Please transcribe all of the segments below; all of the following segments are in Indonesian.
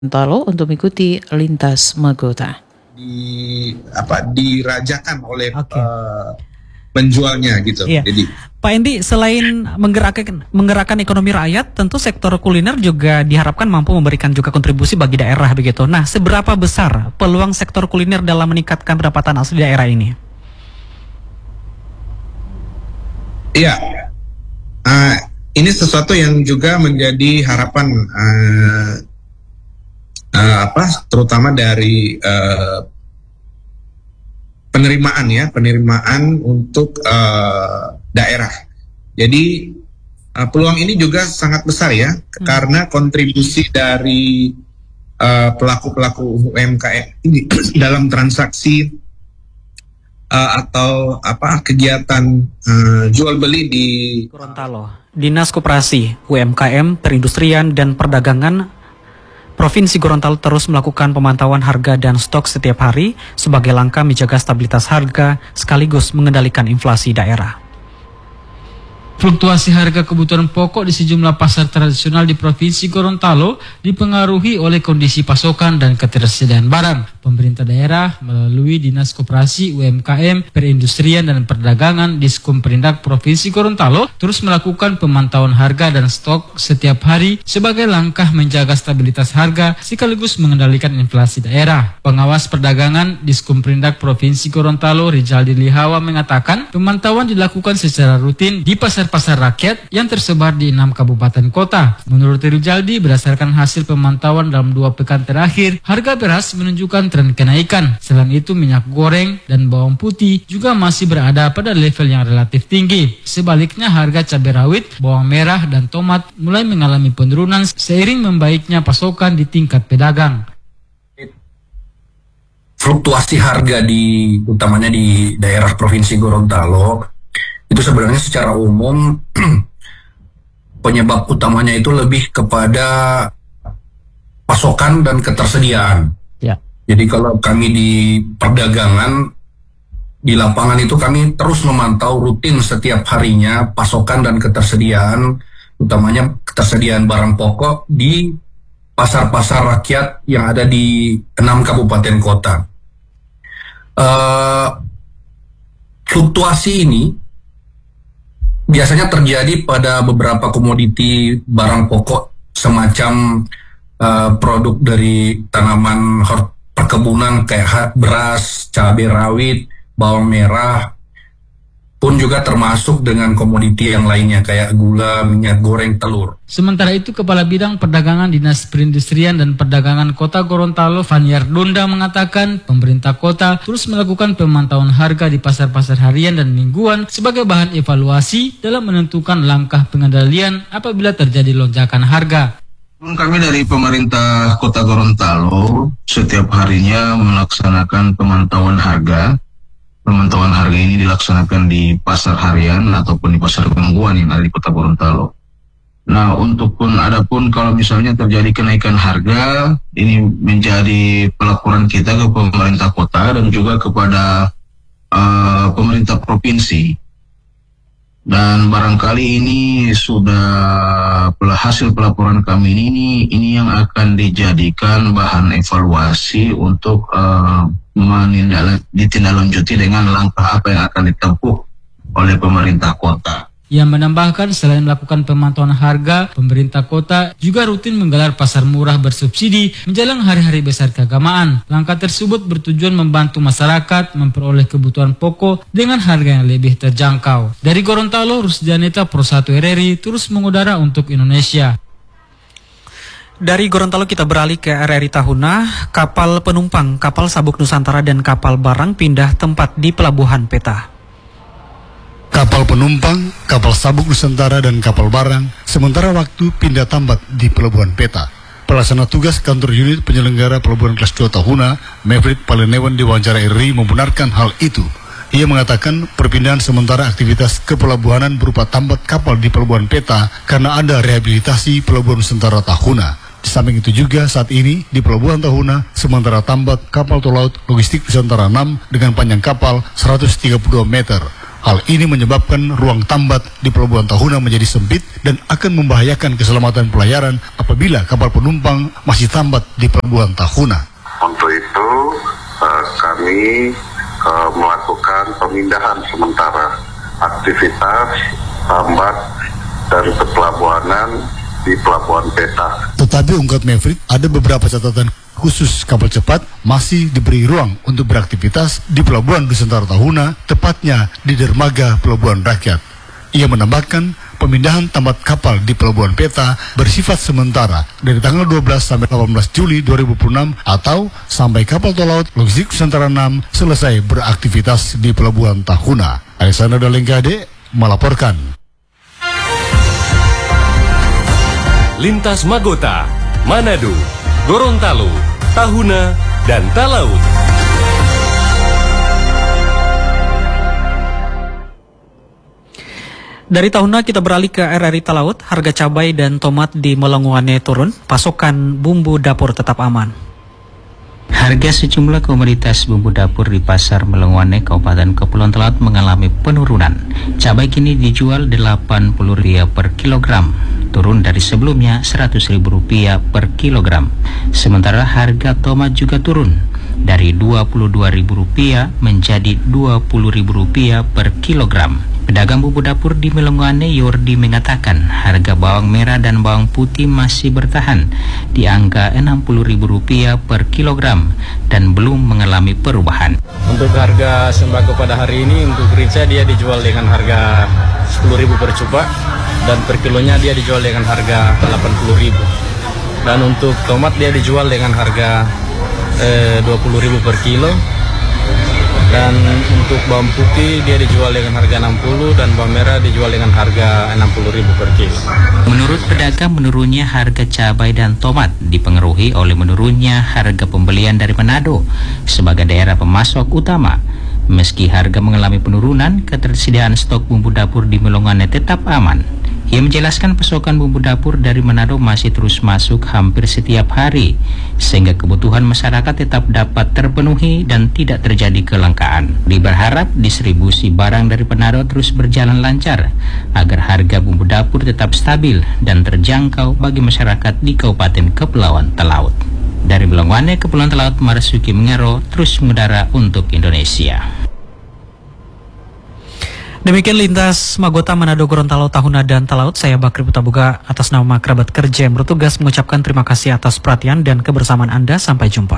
Gorontalo untuk mengikuti lintas Magota. Dirajakan oleh penjualnya gitu. Iya. Jadi Pak Endi, selain menggerakkan ekonomi rakyat, tentu sektor kuliner juga diharapkan mampu memberikan juga kontribusi bagi daerah begitu. Nah, seberapa besar peluang sektor kuliner dalam meningkatkan pendapatan asli daerah ini? iya, ini sesuatu yang juga menjadi harapan terutama dari penerimaan untuk daerah. Jadi peluang ini juga sangat besar ya, karena kontribusi dari pelaku-pelaku UMKM ini dalam transaksi atau kegiatan jual beli di Gorontalo, Dinas Koperasi, UMKM, Perindustrian dan Perdagangan Provinsi Gorontalo terus melakukan pemantauan harga dan stok setiap hari sebagai langkah menjaga stabilitas harga sekaligus mengendalikan inflasi daerah. Fluktuasi harga kebutuhan pokok di sejumlah pasar tradisional di Provinsi Gorontalo dipengaruhi oleh kondisi pasokan dan ketersediaan barang. Pemerintah daerah melalui Dinas Koperasi, UMKM, Perindustrian dan Perdagangan Diskomperindak Provinsi Gorontalo terus melakukan pemantauan harga dan stok setiap hari sebagai langkah menjaga stabilitas harga sekaligus mengendalikan inflasi daerah. Pengawas Perdagangan Diskomperindak Provinsi Gorontalo, Rizaldi Lihawa mengatakan pemantauan dilakukan secara rutin di pasar rakyat yang tersebar di 6 kabupaten kota. Menurut Rizaldi, berdasarkan hasil pemantauan dalam 2 pekan terakhir, harga beras menunjukkan tren kenaikan. Selain itu, minyak goreng dan bawang putih juga masih berada pada level yang relatif tinggi. Sebaliknya, harga cabai rawit, bawang merah, dan tomat mulai mengalami penurunan seiring membaiknya pasokan di tingkat pedagang. Fluktuasi harga utamanya di daerah Provinsi Gorontalo itu sebenarnya secara umum penyebab utamanya itu lebih kepada pasokan dan ketersediaan. Ya. Jadi kalau kami di perdagangan di lapangan itu kami terus memantau rutin setiap harinya pasokan dan ketersediaan, utamanya ketersediaan barang pokok di pasar-pasar rakyat yang ada di 6 kabupaten kota. Fluktuasi ini biasanya terjadi pada beberapa komoditi barang pokok semacam produk dari tanaman perkebunan kayak beras, cabai rawit, bawang merah, pun juga termasuk dengan komoditi yang lainnya kayak gula, minyak goreng, telur. Sementara itu, Kepala Bidang Perdagangan Dinas Perindustrian dan Perdagangan Kota Gorontalo, Faniar Donda mengatakan pemerintah kota terus melakukan pemantauan harga di pasar-pasar harian dan mingguan sebagai bahan evaluasi dalam menentukan langkah pengendalian apabila terjadi lonjakan harga. Kami dari pemerintah Kota Gorontalo setiap harinya melaksanakan pemantauan harga. Pemantauan harga ini dilaksanakan di pasar harian ataupun di pasar mingguan yang ada di Kota Gorontalo. Nah, adapun kalau misalnya terjadi kenaikan harga, ini menjadi pelaporan kita ke pemerintah kota dan juga kepada pemerintah provinsi. Dan barangkali ini sudah hasil pelaporan kami ini yang akan dijadikan bahan evaluasi untuk ditindaklanjuti dengan langkah apa yang akan ditempuh oleh pemerintah kota. Ia menambahkan selain melakukan pemantauan harga, pemerintah kota juga rutin menggelar pasar murah bersubsidi menjelang hari-hari besar keagamaan. Langkah tersebut bertujuan membantu masyarakat memperoleh kebutuhan pokok dengan harga yang lebih terjangkau. Dari Gorontalo, Rusdianita, Pro 1 RRI terus mengudara untuk Indonesia. Dari Gorontalo kita beralih ke RRI Tahuna. Kapal penumpang, kapal Sabuk Nusantara dan kapal barang pindah tempat di Pelabuhan Peta. Kapal penumpang, kapal Sabuk Nusantara dan kapal barang sementara waktu pindah tambat di Pelabuhan Peta. Pelaksana tugas kantor unit penyelenggara Pelabuhan Kelas 2 Tahuna, Mevrit Palenewan diwawancara RRI membenarkan hal itu. Ia mengatakan perpindahan sementara aktivitas kepelabuhanan berupa tambat kapal di Pelabuhan Peta karena ada rehabilitasi Pelabuhan Nusantara Tahuna. Di samping itu juga saat ini di Pelabuhan Tahuna sementara tambat kapal tol laut logistik Nusantara 6 dengan panjang kapal 132 meter. Hal ini menyebabkan ruang tambat di Pelabuhan Tahuna menjadi sempit dan akan membahayakan keselamatan pelayaran apabila kapal penumpang masih tambat di Pelabuhan Tahuna. Untuk itu kami melakukan pemindahan sementara aktivitas tambat dan kepelabuhanan di Pelabuhan Peta. Tetapi ungkap Mevrit, ada beberapa catatan khusus kapal cepat masih diberi ruang untuk beraktivitas di Pelabuhan Nusantara Tahuna, tepatnya di dermaga Pelabuhan Rakyat. Ia menambahkan pemindahan tambat kapal di Pelabuhan Peta bersifat sementara dari tanggal 12 sampai 18 Juli 2026 atau sampai kapal tol laut Logistik Nusantara 6 selesai beraktivitas di Pelabuhan Tahuna. Alexander Dalengkade melaporkan. Lintas Magota, Manado, Gorontalo, Tahuna, dan Talaut. Dari Tahuna kita beralih ke RRI Talaut. Harga cabai dan tomat di Melongoane turun, pasokan bumbu dapur tetap aman. Harga sejumlah komoditas bumbu dapur di Pasar Melongoane, Kabupaten Kepulauan Talaut mengalami penurunan. Cabai kini dijual Rp80.000 per kilogram, turun dari sebelumnya Rp100.000 per kilogram. Sementara harga tomat juga turun dari Rp22.000 menjadi Rp20.000 per kilogram. Pedagang bumbu dapur di Melongoane, Yordi, mengatakan harga bawang merah dan bawang putih masih bertahan di angka Rp60.000 per kilogram dan belum mengalami perubahan. Untuk harga sembako pada hari ini, untuk rica dia dijual dengan harga Rp10.000 per cupak dan per kilonya dia dijual dengan harga Rp80.000. Dan untuk tomat dia dijual dengan harga Rp20.000 per kilo. Dan untuk bawang putih dia dijual dengan harga Rp60 dan bawang merah dijual dengan harga Rp60.000 per kilo. Menurut pedagang, menurunnya harga cabai dan tomat dipengaruhi oleh menurunnya harga pembelian dari Manado sebagai daerah pemasok utama. Meski harga mengalami penurunan, ketersediaan stok bumbu dapur di Melongoane tetap aman. Ia menjelaskan pasokan bumbu dapur dari Manado masih terus masuk hampir setiap hari, sehingga kebutuhan masyarakat tetap dapat terpenuhi dan tidak terjadi kelangkaan. Dia berharap distribusi barang dari Manado terus berjalan lancar, agar harga bumbu dapur tetap stabil dan terjangkau bagi masyarakat di Kabupaten Kepulauan Talaut. Dari Melongoane, Kepulauan Talaut, Marsuki Mengero terus mengudara untuk Indonesia. Demikian lintas Magota, Manado, Gorontalo, Tahuna, dan Talaut. Saya Bakri Putabuga atas nama kerabat kerja yang bertugas mengucapkan terima kasih atas perhatian dan kebersamaan Anda. Sampai jumpa.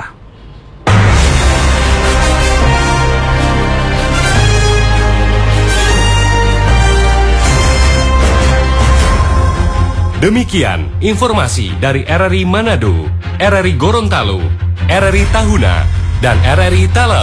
Demikian informasi dari RRI Manado, RRI Gorontalo, RRI Tahuna, dan RRI Talaut.